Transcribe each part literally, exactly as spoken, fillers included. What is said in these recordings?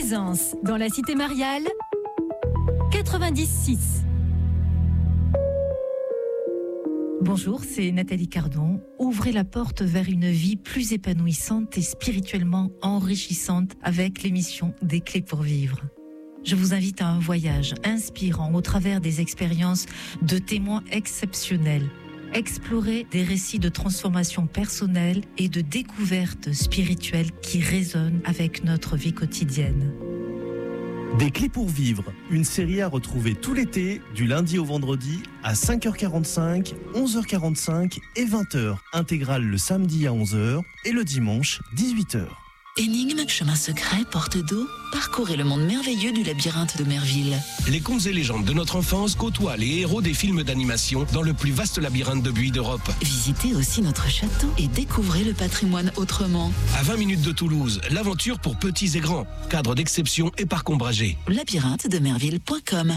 Plaisance, dans la cité mariale, quatre-vingt-dix six. Bonjour, c'est Nathalie Cardon. Ouvrez la porte vers une vie plus épanouissante et spirituellement enrichissante avec l'émission Des Clés pour Vivre. Je vous invite à un voyage inspirant au travers des expériences de témoins exceptionnels. Explorer des récits de transformation personnelle et de découverte spirituelle qui résonnent avec notre vie quotidienne. Des Clés pour Vivre, une série à retrouver tout l'été, du lundi au vendredi, à cinq heures quarante-cinq, onze heures quarante-cinq et vingt heures. Intégrale le samedi à onze heures et le dimanche dix-huit heures. Énigmes, chemins secrets, portes d'eau, parcourez le monde merveilleux du labyrinthe de Merville. Les contes et légendes de notre enfance côtoient les héros des films d'animation dans le plus vaste labyrinthe de buis d'Europe. Visitez aussi notre château et découvrez le patrimoine autrement. À vingt minutes de Toulouse, l'aventure pour petits et grands. Cadre d'exception et parc ombragé. labyrinthe de merville point com.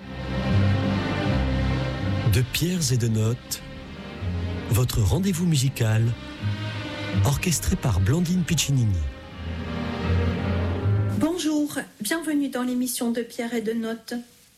De pierres et de notes, votre rendez-vous musical, orchestré par Blandine Piccinini. Bonjour, bienvenue dans l'émission de Pierre et de Notes.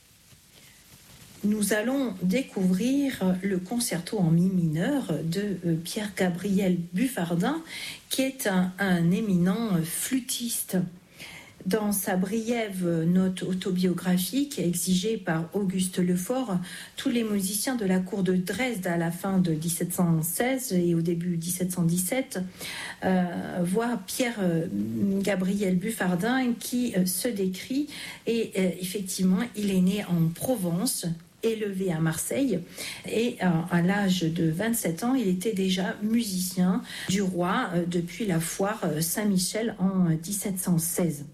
Nous allons découvrir le concerto en mi mineur de Pierre-Gabriel Buffardin, qui est un, un éminent flûtiste. Dans sa briève note autobiographique exigée par Auguste Lefort, tous les musiciens de la cour de Dresde à la fin de dix-sept cent seize et au début dix-sept cent dix-sept euh, voient Pierre-Gabriel Buffardin qui euh, se décrit et euh, effectivement il est né en Provence, élevé à Marseille et euh, à l'âge de vingt-sept ans, il était déjà musicien du roi euh, depuis la foire euh, Saint-Michel en euh, dix-sept cent seize.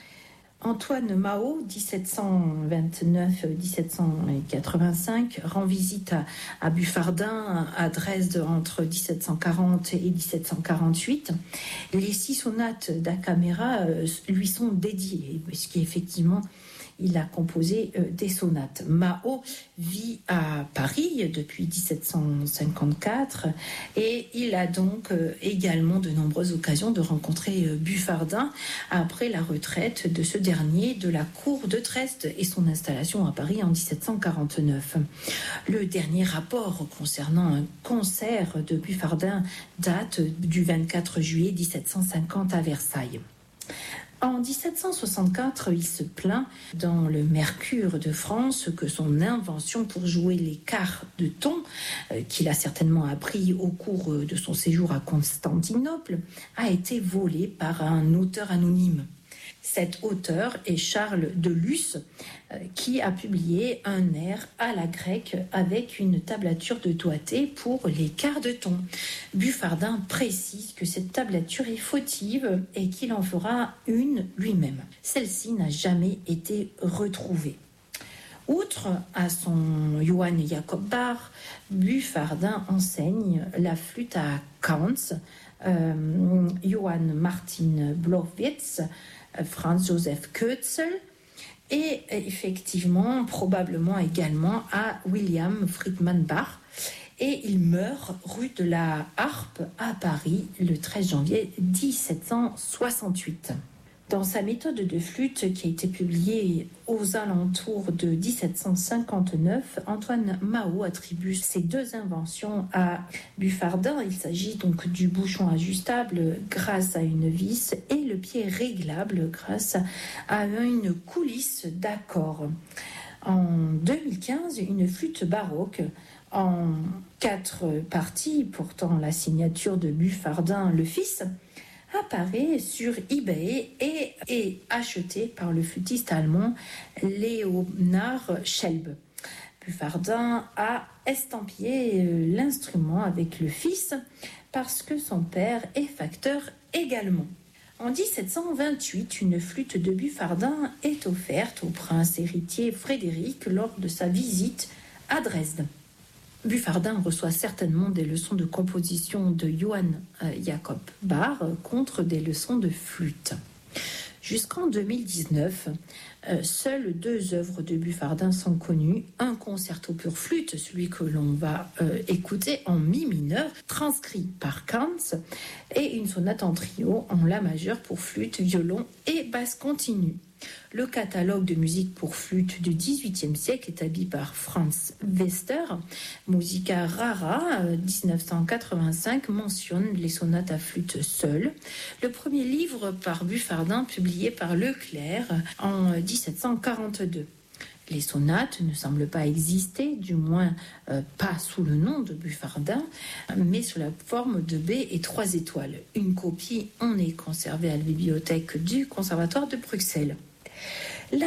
Antoine Mao, dix-sept cent vingt-neuf à dix-sept cent quatre-vingt-cinq, rend visite à, à Buffardin à Dresde entre dix-sept cent quarante et dix-sept cent quarante-huit. Les six sonates da Camera euh, lui sont dédiées, parce qu'effectivement, il a composé euh, des sonates. Mao vit à Paris depuis dix-sept cent cinquante-quatre et il a donc euh, également de nombreuses occasions de rencontrer euh, Buffardin après la retraite de ce dernier de la cour de Dresde et son installation à Paris en dix-sept cent quarante-neuf. Le dernier rapport concernant un concert de Buffardin date du vingt-quatre juillet dix-sept cent cinquante à Versailles. En dix-sept cent soixante-quatre, il se plaint dans le Mercure de France que son invention pour jouer les quarts de ton, euh, qu'il a certainement appris au cours de son séjour à Constantinople, a été volée par un auteur anonyme. Cet auteur est Charles de Luce, euh, qui a publié un air à la grecque avec une tablature de doigté pour les quarts de ton. Buffardin précise que cette tablature est fautive et qu'il en fera une lui-même. Celle-ci n'a jamais été retrouvée. Outre à son Johann Jakob Bach, Buffardin enseigne la flûte à Kaunz, euh, Johann Martin Blowitz, Franz Joseph Kötzel et effectivement probablement également à William Friedman Bach, et il meurt rue de la Harpe à Paris le treize janvier dix-sept cent soixante-huit. Dans sa méthode de flûte qui a été publiée aux alentours de dix-sept cent cinquante-neuf, Antoine Mao attribue ces deux inventions à Buffardin. Il s'agit donc du bouchon ajustable grâce à une vis et le pied réglable grâce à une coulisse d'accord. En deux mille quinze, une flûte baroque en quatre parties portant la signature de Buffardin le fils apparaît sur eBay et est acheté par le flûtiste allemand Leonhard Schelb. Buffardin a estampillé l'instrument avec le fils parce que son père est facteur également. En dix-sept cent vingt-huit, une flûte de Buffardin est offerte au prince héritier Frédéric lors de sa visite à Dresde. Buffardin reçoit certainement des leçons de composition de Johann Jakob Bach contre des leçons de flûte. Jusqu'en deux mille dix-neuf, euh, seules deux œuvres de Buffardin sont connues. Un concerto pour flûte, celui que l'on va euh, écouter en mi mineur, transcrit par Kaunz, et une sonate en trio en la majeur pour flûte, violon et basse continue. Le catalogue de musique pour flûte du dix-huitième siècle, établi par Franz Wester, Musica Rara, dix-neuf cent quatre-vingt-cinq, mentionne les sonates à flûte seule. Le premier livre par Buffardin, publié par Leclerc en dix-sept cent quarante-deux. Les sonates ne semblent pas exister, du moins euh, pas sous le nom de Buffardin, mais sous la forme de B et trois étoiles. Une copie en est conservée à la bibliothèque du Conservatoire de Bruxelles. La